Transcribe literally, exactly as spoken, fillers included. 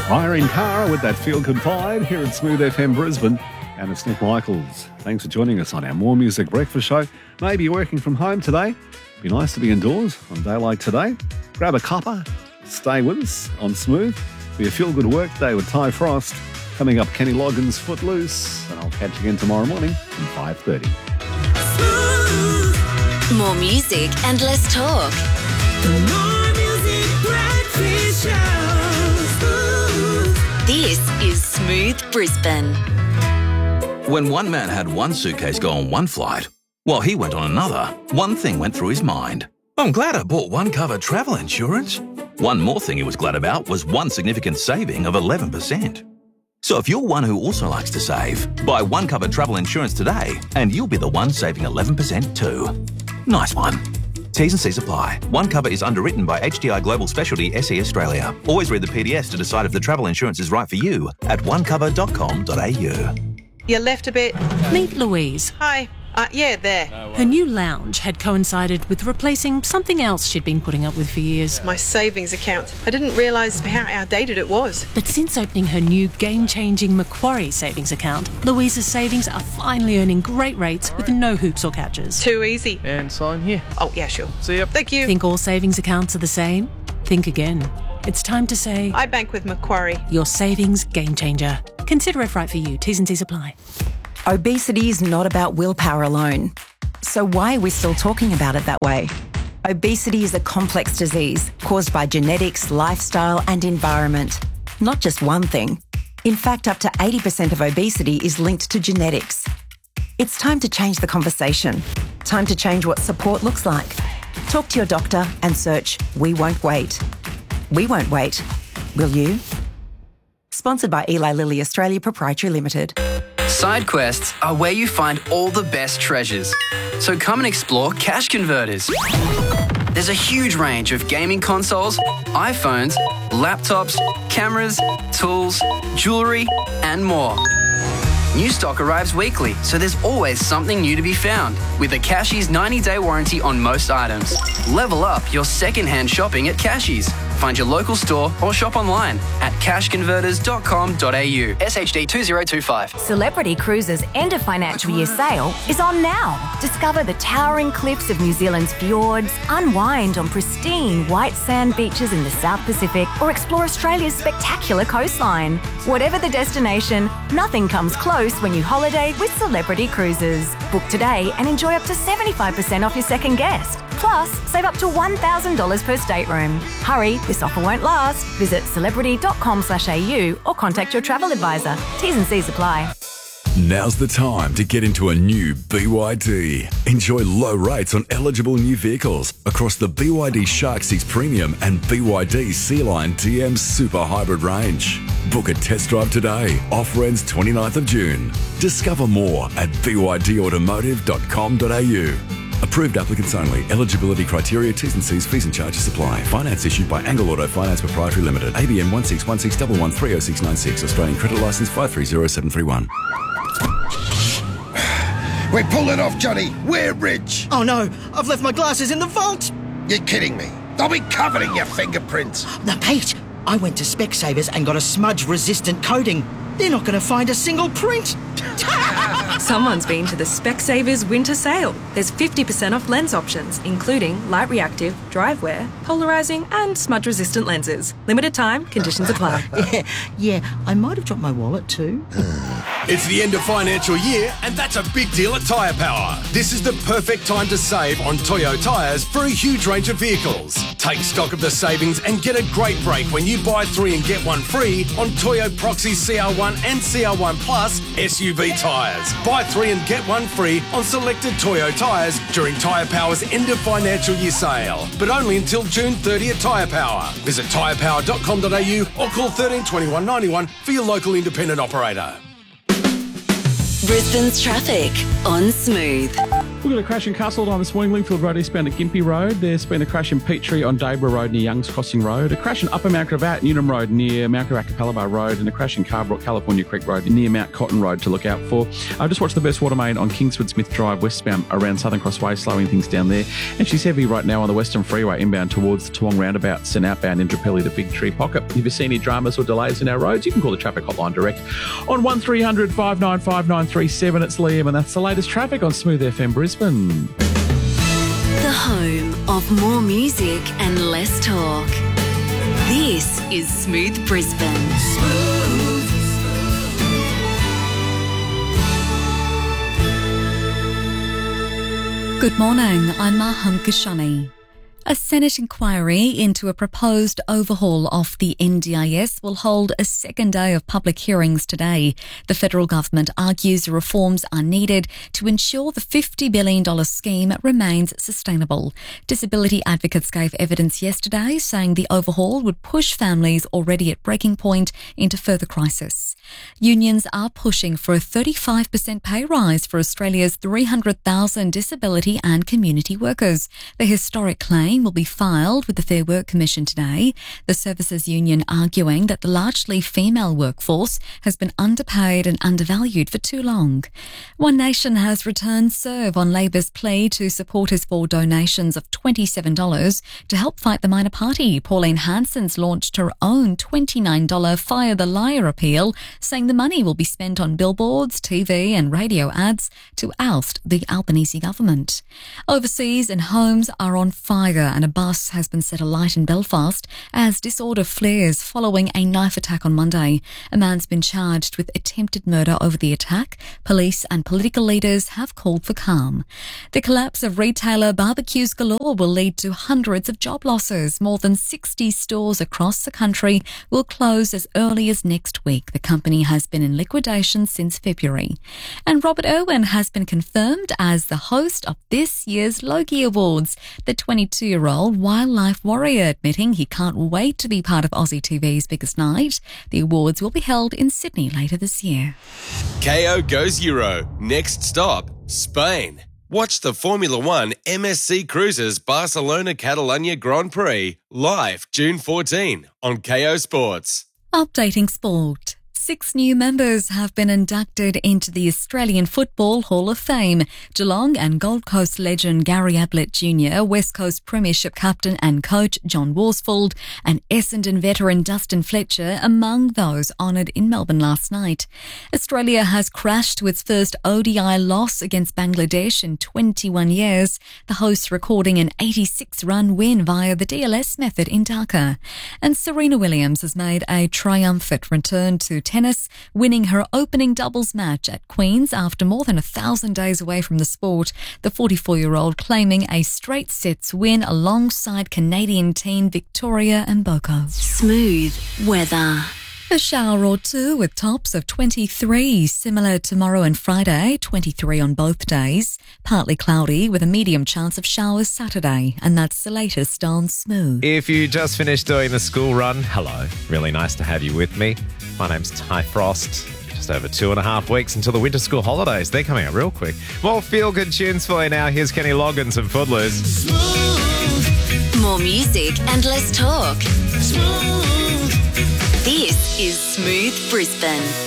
Irene Cara with that feel-good vibe here at Smooth F M Brisbane. And it's Nick Michaels. Thanks for joining us on our More Music Breakfast Show. Maybe you're working from home today. Be nice to be indoors on a day like today. Grab a cuppa. Stay with us on Smooth. Be a feel-good work day with Ty Frost. Coming up, Kenny Loggins' Footloose. And I'll catch you again tomorrow morning from five thirty. More music and less talk. The More Music Breakfast Show. This is Smooth Brisbane. When one man had one suitcase go on one flight, while he went on another, one thing went through his mind. I'm glad I bought one cover travel insurance. One more thing he was glad about was one significant saving of eleven percent. So if you're one who also likes to save, buy one cover travel insurance today and you'll be the one saving eleven percent too. Nice one. T's and C's apply. One cover is underwritten by H D I Global Specialty S E Australia. Always read the P D S to decide if the travel insurance is right for you at one cover dot com dot a u. You left a bit. Meet Louise. Hi. Uh, yeah, there. Her new lounge had coincided with replacing something else she'd been putting up with for years. My savings account. I didn't realise how outdated it was. But since opening her new game-changing Macquarie savings account, Louise's savings are finally earning great rates with no hoops or catches. Too easy. And sign here. Oh, yeah, sure. See ya. Thank you. Think all savings accounts are the same? Think again. It's time to say... I bank with Macquarie. Your savings game changer. Consider if right for you. T's and C's apply. Obesity is not about willpower alone. So why are we still talking about it that way? Obesity is a complex disease caused by genetics, lifestyle and environment. Not just one thing. In fact, up to eighty percent of obesity is linked to genetics. It's time to change the conversation. Time to change what support looks like. Talk to your doctor and search We Won't Wait. We won't wait. Will you? Sponsored by Eli Lilly Australia Proprietary Limited. Side quests are where you find all the best treasures. So come and explore Cash Converters. There's a huge range of gaming consoles, iPhones, laptops, cameras, tools, jewellery, and more. New stock arrives weekly, so there's always something new to be found. With a Cashies ninety-day warranty on most items. Level up your second-hand shopping at Cashies. Find your local store or shop online at cash converters dot com dot a u. S H D two zero two five. Celebrity Cruises' end of financial year sale is on now. Discover the towering cliffs of New Zealand's fjords, unwind on pristine white sand beaches in the South Pacific, or explore Australia's spectacular coastline. Whatever the destination, nothing comes close when you holiday with Celebrity Cruises. Book today and enjoy up to seventy-five percent off your second guest. Plus, save up to one thousand dollars per stateroom. Hurry, this offer won't last. Visit celebrity dot com slash a u or contact your travel advisor. T's and C's apply. Now's the time to get into a new B Y D. Enjoy low rates on eligible new vehicles across the B Y D Shark six Premium and B Y D Sea Line T M Super Hybrid range. Book a test drive today. Offer ends twenty-ninth of June. Discover more at b y d automotive dot com dot a u. Approved applicants only. Eligibility criteria, T's and C's, fees and charges apply. Finance issued by Angle Auto Finance Proprietary Limited. A B N one six one six one one three oh six nine six. Australian credit licence five three zero seven three one. We pulled it off, Johnny. We're rich. Oh no, I've left my glasses in the vault. You're kidding me. They'll be covered in your fingerprints. No, Pete, I went to Specsavers and got a smudge-resistant coating. They're not going to find a single print. Someone's been to the Specsavers winter sale. There's fifty percent off lens options, including light reactive, drive wear, polarising and smudge-resistant lenses. Limited time, conditions apply. yeah, yeah, I might have dropped my wallet too. It's the end of financial year, and that's a big deal at Tyre Power. This is the perfect time to save on Toyo tyres for a huge range of vehicles. Take stock of the savings and get a great break when you buy three and get one free on Toyo Proxy C R one and C R one Plus S U V tyres. Buy three and get one free on selected Toyo tyres during Tyre Power's end of financial year sale, but only until June thirtieth at Tyre Power. Visit tyre power dot com dot a u or call thirteen twenty-one ninety-one for your local independent operator. Brisbane's traffic on Smooth. We've got a crash in Castledine this morning, Lingfield Road eastbound at Gympie Road. There's been a crash in Peachtree on Debra Road near Young's Crossing Road. A crash in Upper Mount Gravatt, Newnham Road near Mount Gravatt Capella Bar Road. And a crash in Carbrook, California Creek Road near Mount Cotton Road to look out for. I just watched the Best Water Main on Kingswood Smith Drive westbound around Southern Cross Way, slowing things down there. And she's heavy right now on the Western Freeway inbound towards the Toowong roundabouts and outbound in Indooroopilly to Big Tree Pocket. If you see any dramas or delays in our roads, you can call the traffic hotline direct on one three hundred five nine five nine three seven. It's Liam, and that's the latest traffic on Smooth F M Brisbane. The home of more music and less talk. This is Smooth Brisbane. Smooth. Good morning, I'm Maham Kashani. A Senate inquiry into a proposed overhaul of the N D I S will hold a second day of public hearings today. The federal government argues reforms are needed to ensure the fifty billion dollars scheme remains sustainable. Disability advocates gave evidence yesterday saying the overhaul would push families already at breaking point into further crisis. Unions are pushing for a thirty-five percent pay rise for Australia's three hundred thousand disability and community workers. The historic claim will be filed with the Fair Work Commission today. The Services Union arguing that the largely female workforce has been underpaid and undervalued for too long. One Nation has returned serve on Labor's plea to supporters for donations of twenty-seven dollars to help fight the minor party. Pauline Hanson's launched her own twenty-nine dollars Fire the Liar appeal, saying the money will be spent on billboards, T V and radio ads to oust the Albanese government. Overseas and homes are on fire, and a bus has been set alight in Belfast as disorder flares following a knife attack on Monday. A man's been charged with attempted murder over the attack. Police and political leaders have called for calm. The collapse of retailer Barbecues Galore will lead to hundreds of job losses. More than sixty stores across the country will close as early as next week. The company has been in liquidation since February. And Robert Irwin has been confirmed as the host of this year's Logie Awards. The twenty-two-year-old wildlife warrior admitting he can't wait to be part of Aussie T V's biggest night. The awards will be held in Sydney later this year. K O goes Euro. Next stop, Spain. Watch the Formula One M S C Cruises Barcelona Catalunya Grand Prix live June fourteenth on K O Sports. Updating sport. Six new members have been inducted into the Australian Football Hall of Fame. Geelong and Gold Coast legend Gary Ablett Junior, West Coast Premiership captain and coach John Worsfold, and Essendon veteran Dustin Fletcher among those honoured in Melbourne last night. Australia has crashed to its first O D I loss against Bangladesh in twenty-one years, the hosts recording an eighty-six run win via the D L S method in Dhaka. And Serena Williams has made a triumphant return to tennis, winning her opening doubles match at Queen's after more than a thousand days away from the sport. The forty-four-year-old claiming a straight sets win alongside Canadian teen Victoria Mboko. Smooth weather. A shower or two with tops of twenty-three, similar tomorrow and Friday, twenty-three on both days. Partly cloudy with a medium chance of showers Saturday, and that's the latest on Smooth. If you just finished doing the school run, hello. Really nice to have you with me. My name's Ty Frost. Just over two and a half weeks until the winter school holidays. They're coming up real quick. More feel-good tunes for you now. Here's Kenny Loggins and Footloose. Smooth. More music and less talk. Smooth. This is Smooth Brisbane.